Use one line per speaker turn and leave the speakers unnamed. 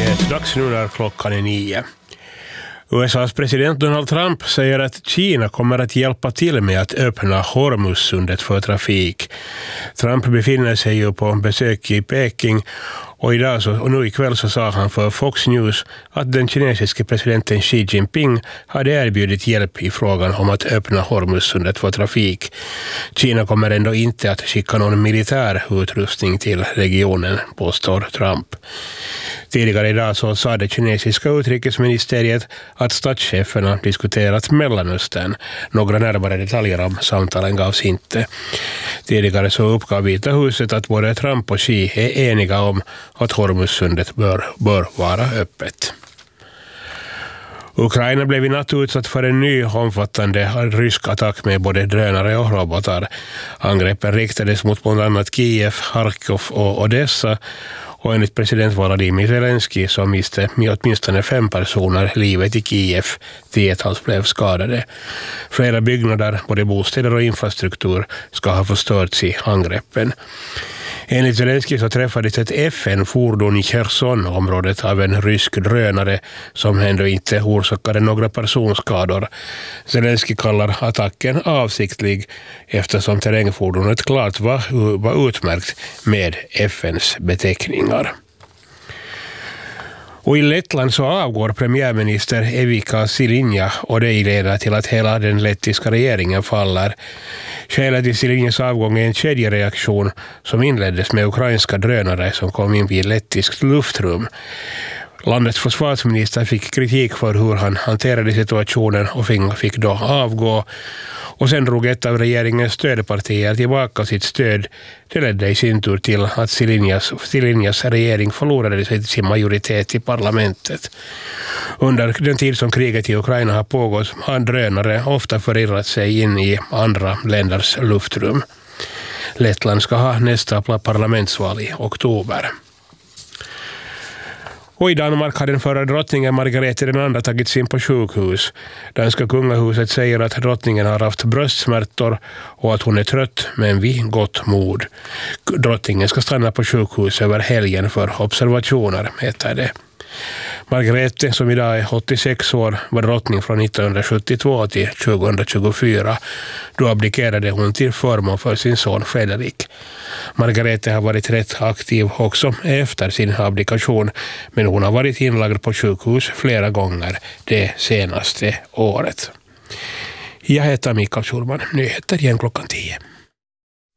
Nyhetsdags nu när klockan är 9. USAs president Donald Trump säger att Kina kommer att hjälpa till med att öppna Hormuzsundet för trafik. Trump befinner sig ju på besök i Peking och nu ikväll så sa han för Fox News att den kinesiske presidenten Xi Jinping hade erbjudit hjälp i frågan om att öppna Hormuzsundet för trafik. Kina kommer ändå inte att skicka någon militär utrustning till regionen, påstår Trump. Tidigare idag så sa det kinesiska utrikesministeriet att statscheferna diskuterat Mellanöstern. Några närmare detaljer om samtalen gavs inte. Tidigare så uppgav Vita huset att både Trump och Xi är eniga om att Hormuzsundet bör vara öppet. Ukraina blev i natt utsatt för en ny omfattande rysk attack med både drönare och robotar. Angreppen riktades mot bland annat Kiev, Harkov och Odessa. Och enligt president Volodymyr Zelensky så miste åtminstone 5 personer livet i Kiev. 10-tals blev skadade. Flera byggnader, både bostäder och infrastruktur, ska ha förstörts i angreppen. Enligt Zelensky så träffades ett FN-fordon i Cherson-området av en rysk drönare som ändå inte orsakade några personskador. Zelensky kallar attacken avsiktlig eftersom terrängfordonet klart var utmärkt med FNs beteckningar. Och i Lettland så avgår premiärminister Evika Silinja och det leder till att hela den lettiska regeringen faller. Skälet till Silinjas avgång är en kedjereaktion som inleddes med ukrainska drönare som kom in vid lettiskt luftrum. Landets försvarsminister fick kritik för hur han hanterade situationen och fick då avgå. Och sen drog ett av regeringens stödpartier tillbaka sitt stöd. Det ledde i sin tur till att Silinjas regering förlorade sin majoritet i parlamentet. Under den tid som kriget i Ukraina har pågått har drönare ofta förirrat sig in i andra länders luftrum. Lettland ska ha nästa parlamentsval i oktober. Och i Danmark har den förra drottningen Margrethe II tagits in på sjukhus. Danska kungahuset säger att drottningen har haft bröstsmärtor och att hon är trött men vid gott mod. Drottningen ska stanna på sjukhus över helgen för observationer, heter det. Margrethe, som idag är 86 år, var drottning från 1972 till 2024. Då abdikerade hon till förmån för sin son Fredrik. Margrethe har varit rätt aktiv också efter sin abdikation, men hon har varit inlagd på sjukhus flera gånger det senaste året. Jag heter Mikael Schulman, nyheter igen klockan 10.